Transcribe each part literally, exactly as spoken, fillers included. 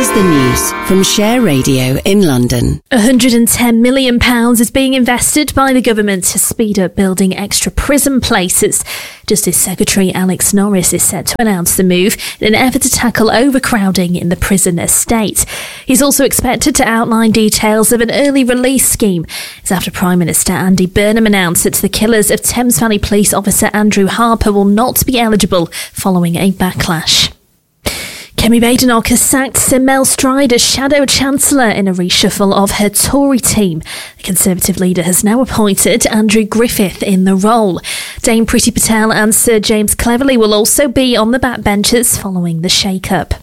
is the news from Share Radio in London. one hundred ten million pounds is being invested by the government to speed up building extra prison places. Justice Secretary Alex Norris is set to announce the move in an effort to tackle overcrowding in the prison estate. He's also expected to outline details of an early release scheme. It's after Prime Minister Andy Burnham announced that the killers of Thames Valley Police Officer Andrew Harper will not be eligible following a backlash. Kemi Badenoch has sacked Sir Mel Stride as Shadow Chancellor in a reshuffle of her Tory team. The Conservative leader has now appointed Andrew Griffith in the role. Dame Priti Patel and Sir James Cleverly will also be on the backbenches following the shake-up.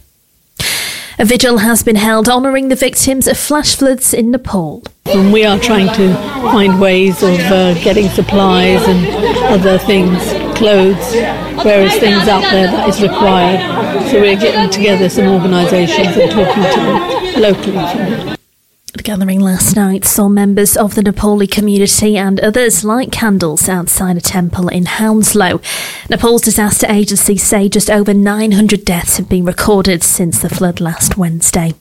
A vigil has been held honouring the victims of flash floods in Nepal. And we are trying to find ways of uh, getting supplies and other things, clothes, various things out there that is required. So we're getting together some organisations and talking to them locally. The gathering last night saw members of the Nepali community and others light candles outside a temple in Hounslow. Nepal's disaster agency say just over nine hundred deaths have been recorded since the flood last Wednesday.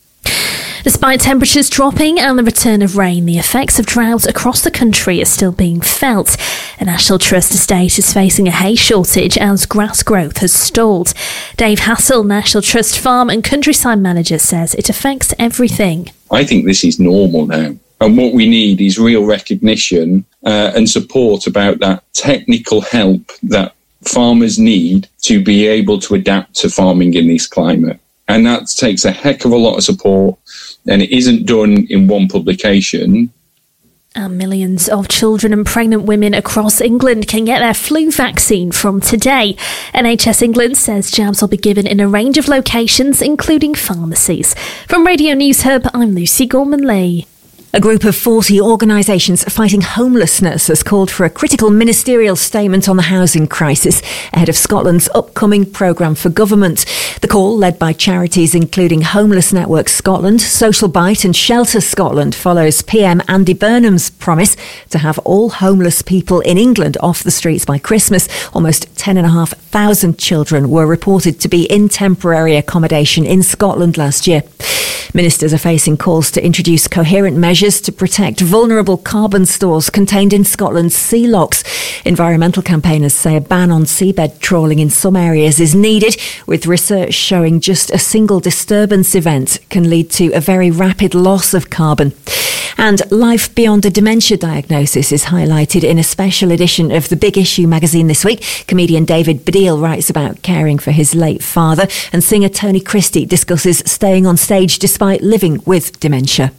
Despite temperatures dropping and the return of rain, the effects of drought across the country are still being felt. A National Trust estate is facing a hay shortage as grass growth has stalled. Dave Hassel, National Trust Farm and Countryside Manager, says it affects everything. I think this is normal now. And what we need is real recognition uh, and support about that technical help that farmers need to be able to adapt to farming in this climate. And that takes a heck of a lot of support, and it isn't done in one publication. And millions of children and pregnant women across England can get their flu vaccine from today. N H S England says jabs will be given in a range of locations, including pharmacies. From Radio News Hub, I'm Lucy Gorman-Lee. A group of forty organisations fighting homelessness has called for a critical ministerial statement on the housing crisis ahead of Scotland's upcoming programme for government. The call, led by charities including Homeless Network Scotland, Social Bite and Shelter Scotland, follows P M Andy Burnham's promise to have all homeless people in England off the streets by Christmas. Almost ten and a half thousand children were reported to be in temporary accommodation in Scotland last year. Ministers are facing calls to introduce coherent measures to protect vulnerable carbon stores contained in Scotland's sea locks. Environmental campaigners say a ban on seabed trawling in some areas is needed, with research showing just a single disturbance event can lead to a very rapid loss of carbon. And life beyond a dementia diagnosis is highlighted in a special edition of The Big Issue magazine this week. Comedian David Baddiel writes about caring for his late father, and singer Tony Christie discusses staying on stage despite living with dementia.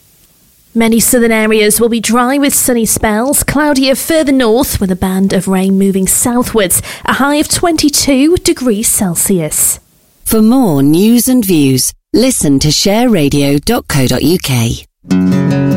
Many southern areas will be dry with sunny spells, cloudier further north with a band of rain moving southwards, a high of twenty-two degrees Celsius. For more news and views, listen to share radio dot co dot uk.